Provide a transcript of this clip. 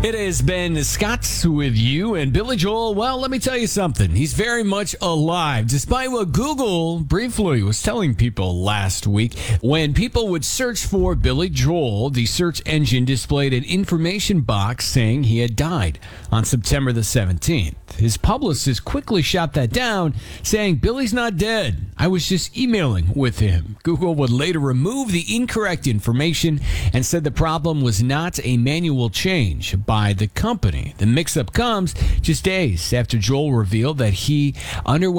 It has been Scott with you and Billy Joel. Well, let me tell you something. He's very much alive, despite what Google briefly was telling people last week. When people would search for Billy Joel, the search engine displayed an information box saying he had died on September the 17th. His publicist quickly shot that down, saying, "Billy's not dead. I was just emailing with him." Google would later remove the incorrect information and said the problem was not a manual change by the company. The mix-up comes just days after Joel revealed that he underwent